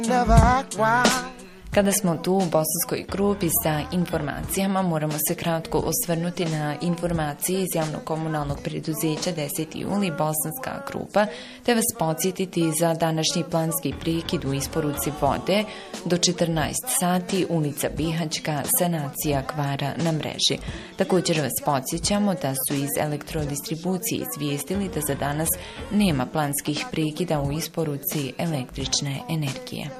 Kada smo tu u Bosanskoj grupi sa informacijama, moramo se kratko osvrnuti na informacije iz javnog komunalnog preduzeća 10. juli Bosanska grupa, te vas podsjetiti za današnji planski prekid u isporuci vode do 14 sati, ulica Bihaćka, sanacija kvara na mreži. Također vas podsjećamo da su iz elektrodistribucije izvijestili da za danas nema planskih prekida u isporuci električne energije.